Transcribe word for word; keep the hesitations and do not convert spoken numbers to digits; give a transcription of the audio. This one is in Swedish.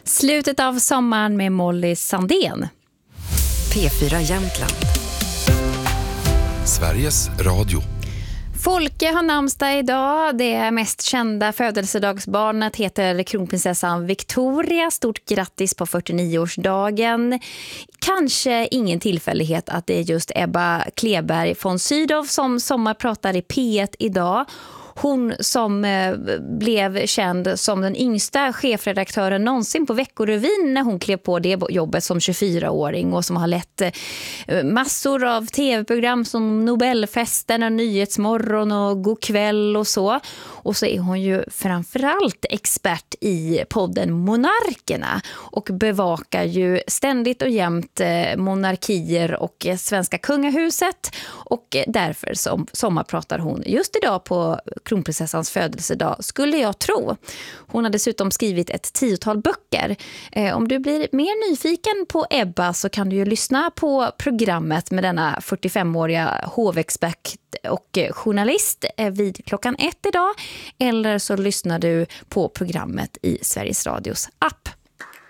Slutet av sommaren med Molly Sandén. P fyra Jämtland. Sveriges Radio. Folke har namnsdag idag. Det mest kända födelsedagsbarnet heter kronprinsessan Victoria. Stort grattis på fyrtionioårsdagen. Kanske ingen tillfällighet att det är just Ebba Kleberg von Sydow som sommarpratar i P ett idag. Hon som eh, blev känd som den yngsta chefredaktören någonsin på Veckorevyn när hon klev på det jobbet som tjugofyraåring och som har lett eh, massor av tv-program som Nobelfesten och Nyhetsmorgon och God kväll och så. Och så är hon ju framförallt expert i podden Monarkerna och bevakar ju ständigt och jämt eh, monarkier och eh, svenska kungahuset, och eh, därför som sommarpratar hon just idag på kronprinsessans födelsedag, skulle jag tro. Hon har dessutom skrivit ett tiotal böcker. Eh, om du blir mer nyfiken på Ebba så kan du ju lyssna på programmet med denna fyrtiofemåriga hovexpert och journalist eh, vid klockan ett idag, eller så lyssnar du på programmet i Sveriges Radios app.